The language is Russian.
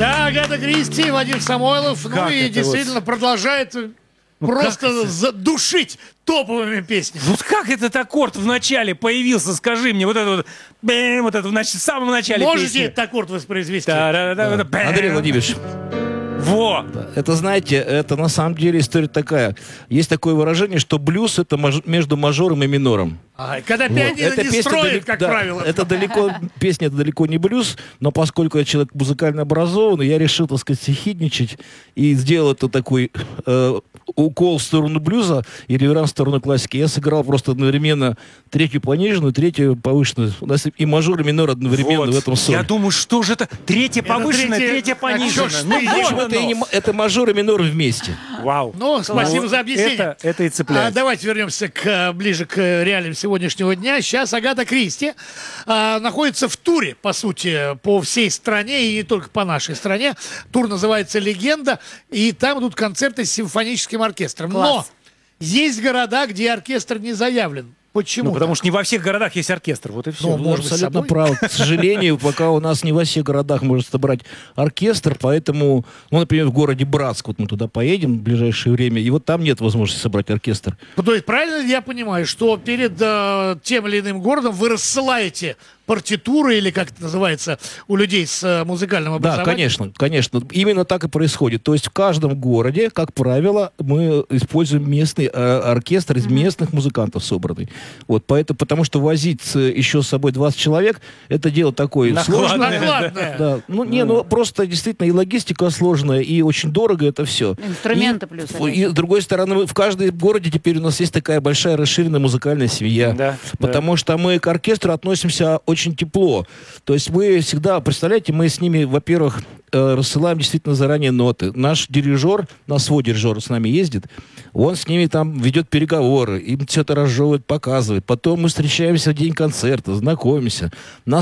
Да, Агата Кристи, Вадим Самойлов. Ну и действительно продолжает просто задушить топовыми песнями. Вот как этот аккорд в начале появился, скажи мне, вот это в самом начале Можете песни. этот аккорд воспроизвести? Андрей Владимирович, Во! это, знаете, это на самом деле история такая. Есть такое выражение, что блюз — это между мажором и минором. Когда пианино не строит, как правило. Это песня далеко не блюз, но поскольку я человек музыкально образованный, я решил, так сказать, съехидничать и сделал это такой укол в сторону блюза и реверанс в сторону классики. Я сыграл просто одновременно третью пониженную, третью повышенную. У нас и мажор, и минор одновременно в этом соле. Я думаю, что же это? Третья повышенная, третья пониженная. Это мажор и минор вместе. Вау. Ну, спасибо за объяснение. Это и цепляет. Давайте вернемся ближе к реалиям сегодняшнего дня. Сейчас Агата Кристи находится в туре, по сути, по всей стране и не только по нашей стране. Тур называется «Легенда», и там идут концерты с симфоническим оркестром. Класс. Но есть города, где оркестр не заявлен. Почему? Ну, потому что не во всех городах есть оркестр, вот и все. Ну, может быть, Абсолютно собой? правы. К сожалению, пока у нас не во всех городах может собрать оркестр, поэтому, ну, например, в городе Братск, вот мы туда поедем в ближайшее время, и вот там нет возможности собрать оркестр. То есть правильно ли я понимаю, что перед тем или иным городом вы рассылаете партитуры, или как это называется у людей с музыкальным Да, образованием? конечно. Именно так и происходит. То есть в каждом городе, как правило, мы используем местный оркестр из местных музыкантов собранный. Вот, поэтому, потому что возить еще с собой 20 человек, это дело такое сложное. Накладное. Да. Ну, просто действительно и логистика сложная, и очень дорого это все. Инструменты плюс. И с другой стороны, в каждом городе теперь у нас есть такая большая расширенная музыкальная семья. Да, потому что мы к оркестру относимся очень тепло. То есть мы всегда, представляете, мы с ними, во-первых, рассылаем действительно заранее ноты. Наш дирижер, свой дирижер с нами ездит, он с ними там ведет переговоры, им все это разжевывает, показывает. Потом мы встречаемся в день концерта, знакомимся. Нас